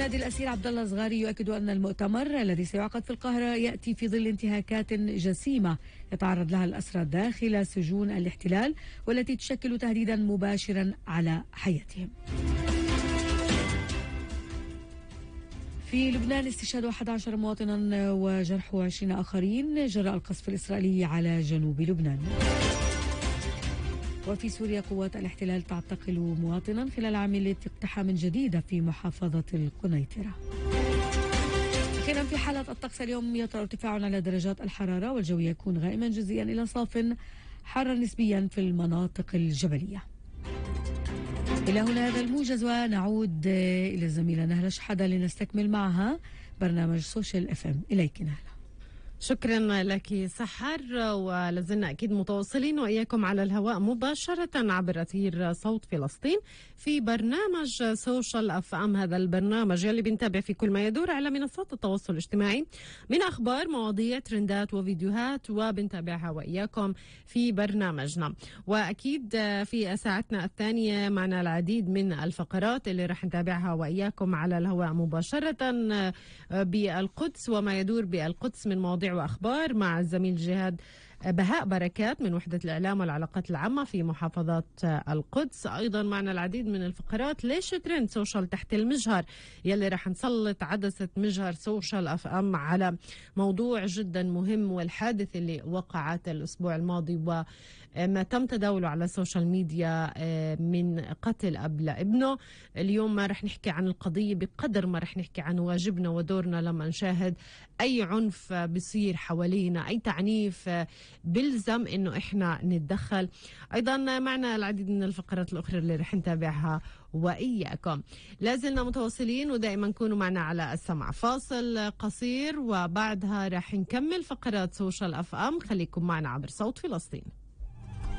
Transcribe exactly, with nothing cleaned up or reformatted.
نادي الأسير عبد الله الصغاري يؤكد أن المؤتمر الذي سيعقد في القاهرة يأتي في ظل انتهاكات جسيمة يتعرض لها الأسرى داخل سجون الاحتلال والتي تشكل تهديدا مباشرا على حياتهم. في لبنان استشهاد أحد عشر مواطنا وجرح عشرين آخرين جراء القصف الإسرائيلي على جنوب لبنان. وفي سوريا قوات الاحتلال تعتقل مواطنا خلال عملية اقتحام جديدة في محافظة القنيطرة. أخيرا في حالة الطقس اليوم يطرأ ارتفاع على درجات الحرارة والجو يكون غائما جزئيا إلى صاف حارا نسبيا في المناطق الجبلية. إلى هنا هذا الموجز ونعود إلى الزميلة نهلة شحادة لنستكمل معها برنامج سوشيال اف ام. إليك نهلة. شكرا لك سحر، ولازلنا أكيد متواصلين وإياكم على الهواء مباشرة عبر أثير صوت فلسطين في برنامج سوشيال اف ام. هذا البرنامج يلي بنتابع في كل ما يدور على منصات التواصل الاجتماعي من أخبار، مواضيع، ترندات وفيديوهات، وبنتابعها وإياكم في برنامجنا. وأكيد في ساعتنا الثانية معنا العديد من الفقرات اللي رح نتابعها وإياكم على الهواء مباشرة بالقدس وما يدور بالقدس من مواضيع وأخبار مع الزميل جهاد بهاء بركات من وحدة الإعلام والعلاقات العامة في محافظة القدس. أيضا معنا العديد من الفقرات. ليش ترند سوشيال تحت المجهر يلي رح نسلط عدسة مجهر سوشيال اف ام على موضوع جدا مهم، والحادث اللي وقعت الأسبوع الماضي وما تم تداوله على السوشيال ميديا من قتل أب لابنه. اليوم ما رح نحكي عن القضية بقدر ما رح نحكي عن واجبنا ودورنا لما نشاهد أي عنف بيصير حوالينا، أي تعنيف بلزم انه احنا نتدخل. ايضا معنا العديد من الفقرات الاخرى اللي رح نتابعها واياكم. لازلنا متواصلين ودائما كونوا معنا على السمع. فاصل قصير وبعدها رح نكمل فقرات سوشيال اف ام. خليكم معنا عبر صوت فلسطين.